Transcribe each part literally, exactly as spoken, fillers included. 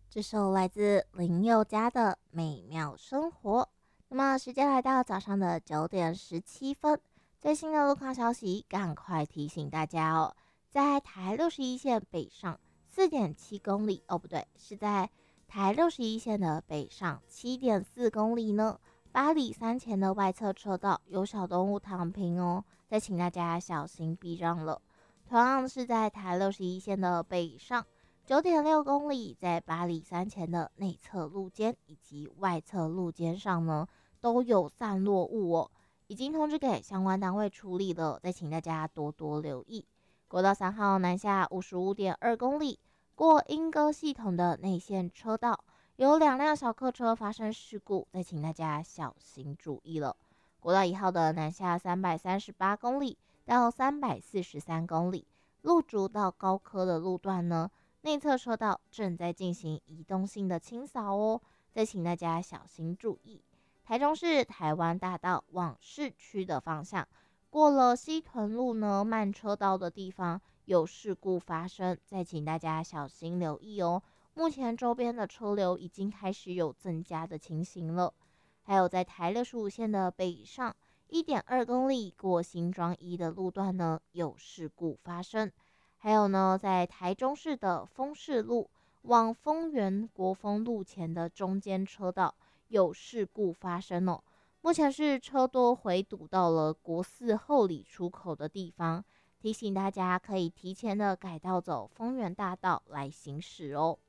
这首来自林宥嘉的《美妙生活》。那么时间来到早上的九点十七分，最新的路况消息，赶快提醒大家哦，在台六十一线北上四点七公里，哦不对，是在台六十一线的北上七点四公里呢。八里三前的外侧车道有小动物躺平哦，再请大家小心避让了。同样是在台六十一线的北上九点六公里，在八里三前的内侧路肩以及外侧路肩上呢，都有散落物哦，已经通知给相关单位处理了，再请大家多多留意。国道三号南下五十五点二公里，过莺歌系统的内线车道，有两辆小客车发生事故，再请大家小心注意了。国道一号的南下三百三十八公里到三百四十三公里，路竹到高科的路段呢，内侧车道正在进行移动性的清扫哦，再请大家小心注意。台中市台湾大道往市区的方向，过了西屯路呢慢车道的地方有事故发生，再请大家小心留意哦。目前周边的车流已经开始有增加的情形了。还有在台六十五线的北上一点二公里过新庄一的路段呢有事故发生。还有呢，在台中市的丰市路往丰原国风路前的中间车道有事故发生哦。目前是车多回堵到了国四后里出口的地方，提醒大家可以提前的改道走丰原大道来行驶哦。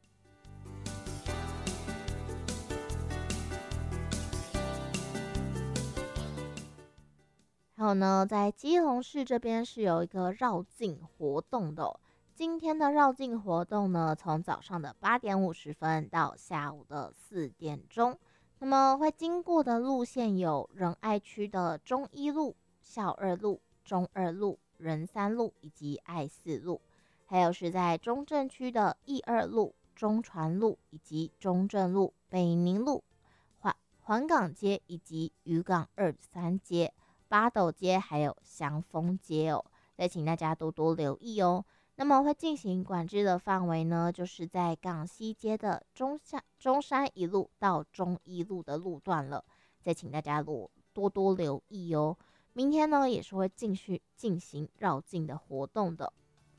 还有呢，在基隆市这边是有一个绕境活动的哦。今天的绕境活动呢，从早上的八点五十分到下午的四点钟。那么会经过的路线有仁爱区的中一路、孝二路、中二路、仁三路以及爱四路，还有是在中正区的义二路、中传路以及中正路、北宁路、环环港街以及渔港二三街。八斗街还有祥丰街哦，再请大家多多留意哦。那么会进行管制的范围呢，就是在港西街的中山中山一路到中一路的路段了，再请大家多多多留意哦。明天呢也是会继续进行绕境的活动的。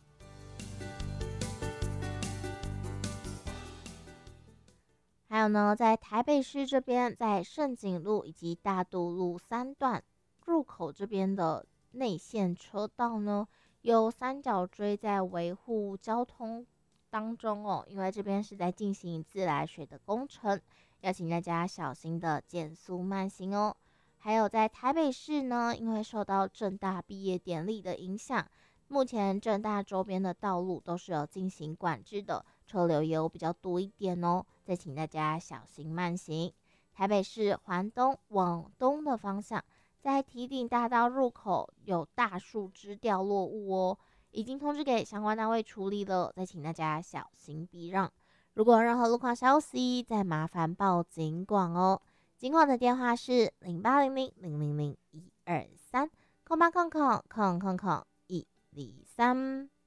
还有呢，在台北市这边，在盛景路以及大渡路三段入口这边的内线车道呢，有三角锥在维护交通当中哦，因为这边是在进行自来水的工程，要请大家小心的减速慢行哦。还有在台北市呢，因为受到政大毕业典礼的影响，目前政大周边的道路都是有进行管制的，车流也有比较多一点哦，再请大家小心慢行。台北市环东往东的方向，在堤顶大道入口有大树枝掉落物哦，已经通知给相关单位处理了，再请大家小心避让。如果有任何路况消息，再麻烦报警广哦。警广的电话是零八零零零零零一二三空八空空空空空一零三。